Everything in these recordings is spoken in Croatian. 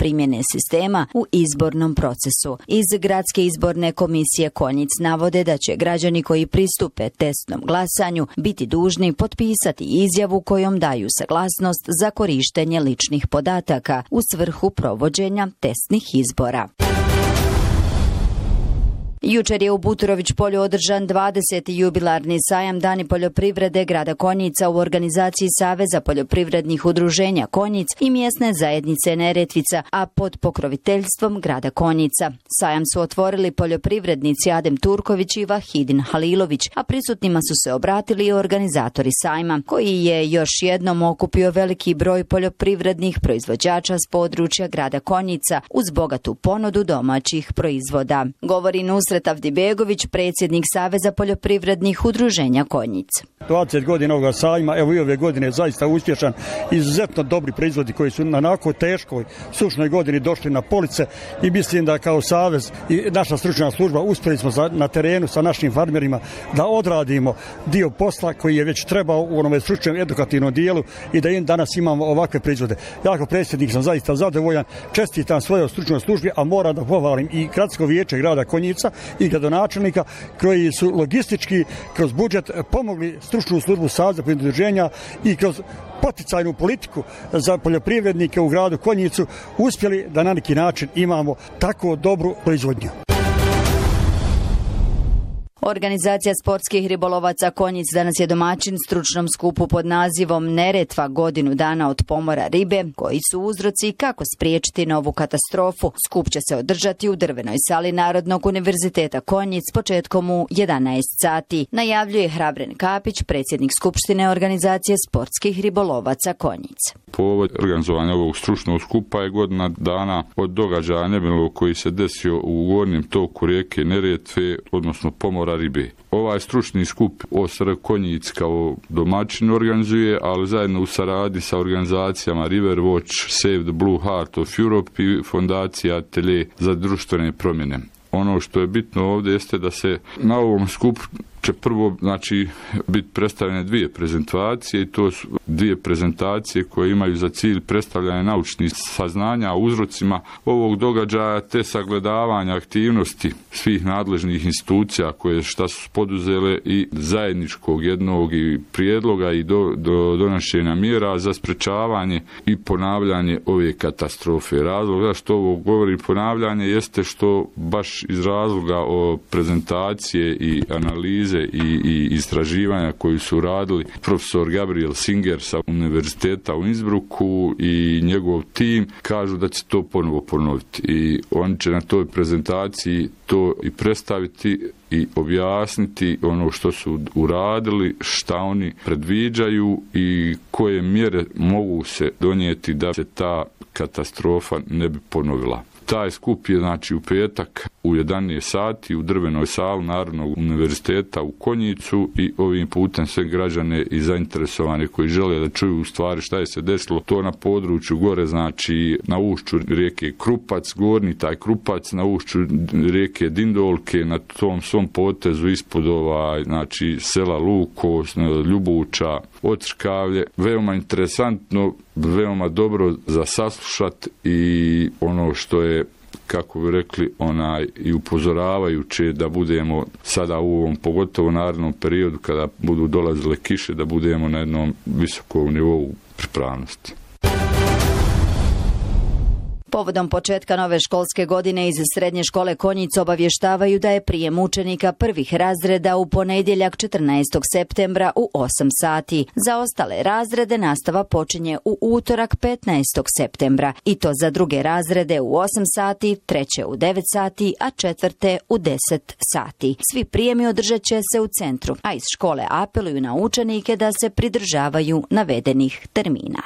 primjene sistema u izbornom procesu. Iz Gradske izborne komisije Konjic navode da će građani koji pristupe testnom glasanju biti dužni potpisati izjavu kojom daju saglasnost za korištenje ličnih podataka u svrhu provođenja testnih izbora. Jučer je u Buturović polju održan 20. jubilarni sajam Dani poljoprivrede grada Konjica u organizaciji Saveza poljoprivrednih udruženja Konjic i mjesne zajednice Neretvica, a pod pokroviteljstvom grada Konjica. Sajam su otvorili poljoprivrednici Adem Turković i Vahidin Halilović, a prisutnima su se obratili i organizatori sajma, koji je još jednom okupio veliki broj poljoprivrednih proizvođača s područja grada Konjica uz bogatu ponudu domaćih proizvoda. Govori Nusret Avdibegović, predsjednik Saveza poljoprivrednih udruženja Konjic. 20 godina ovoga sajma, evo i ove godine je zaista uspješan, izuzetno dobri proizvodi koji su na onako teškoj, sušnoj godini došli na police i mislim da kao Savez i naša stručna služba uspjeli smo na terenu sa našim farmerima da odradimo dio posla koji je već trebao u onome stručnom edukativnom dijelu i da danas imamo ovakve proizvode. Ja kao predsjednik sam zaista zadovoljan, čestitam svojoj stručnoj službi, a moram da pohvalim i Gradsko vijeće grada Konjica i gradonačelnika koji su logistički kroz budžet pomogli stručnu službu Saveza poljoprivrednih udruženja i kroz poticajnu politiku za poljoprivrednike u gradu Konjicu uspjeli da na neki način imamo tako dobru proizvodnju. Organizacija sportskih ribolovaca Konjic danas je domaćin stručnom skupu pod nazivom Neretva godinu dana od pomora ribe, koji su uzroci kako spriječiti novu katastrofu. Skup će se održati u drvenoj sali Narodnog univerziteta Konjic početkom u 11 sati, najavljuje Hrabren Kapić, predsjednik Skupštine Organizacije sportskih ribolovaca Konjic. Povod organizovanja ovog stručnog skupa je godina dana od događaja nemilog koji se desio u gornjem toku rijeke Neretve, odnosno pomora ribe. Ovaj stručni skup OSR Konjic kao domaćin organizuje, ali zajedno u saradnji sa organizacijama River Watch, Save the Blue Heart of Europe i fondacija Atelier za društvene promjene. Ono što je bitno ovdje jeste da se na ovom skupu će prvo biti predstavljene dvije prezentacije i to su dvije prezentacije koje imaju za cilj predstavljanje naučnih saznanja o uzrocima ovog događaja te sagledavanja aktivnosti svih nadležnih institucija koje šta su poduzele i zajedničkog jednog i prijedloga i do donošenja mjera za sprečavanje i ponavljanje ove katastrofe. Razlog zašto ovo govori ponavljanje jeste što baš iz razloga o prezentacije i analize i istraživanja koji su radili profesor Gabriel Singer sa univerziteta u Innsbrucku i njegov tim kažu da će to ponovo ponoviti i oni će na toj prezentaciji to i predstaviti i objasniti ono što su uradili, šta oni predviđaju i koje mjere mogu se donijeti da se ta katastrofa ne bi ponovila. Taj skup je u petak u 11 sati u drvenoj sali Narodnog univerziteta u Konjicu i ovim putem sve građane i zainteresovane koji žele da čuju u stvari šta je se desilo. To na području gore, na ušću rijeke Krupac, gornji taj Krupac, na ušću rijeke Dindolke, na tom svom potezu ispod sela Luko, Ljubuča, Ocrkavlje. Veoma interesantno, veoma dobro za saslušat i ono što je, kako bi rekli, i upozoravajuće da budemo sada u ovom, pogotovo narednom periodu kada budu dolazile kiše, da budemo na jednom visokom nivou pripravnosti. Povodom početka nove školske godine iz Srednje škole Konjic obavještavaju da je prijem učenika prvih razreda u ponedjeljak 14. septembra u 8 sati. Za ostale razrede nastava počinje u utorak 15. septembra i to za druge razrede u 8 sati, treće u 9 sati, a četvrte u 10 sati. Svi prijemi održat će se u centru, a iz škole apeluju na učenike da se pridržavaju navedenih termina.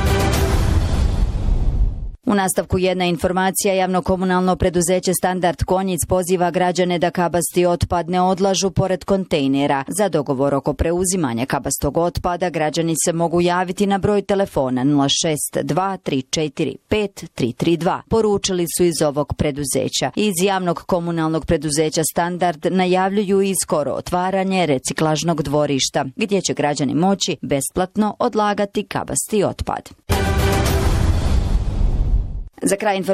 U nastavku jedna informacija, javno-komunalno preduzeće Standard Konjic poziva građane da kabasti otpad ne odlažu pored kontejnera. Za dogovor oko preuzimanja kabastog otpada građani se mogu javiti na broj telefona 062 345 332. Poručili su iz ovog preduzeća. Iz javnog komunalnog preduzeća Standard najavljuju i skoro otvaranje reciklažnog dvorišta, gdje će građani moći besplatno odlagati kabasti otpad. Za kraj informacije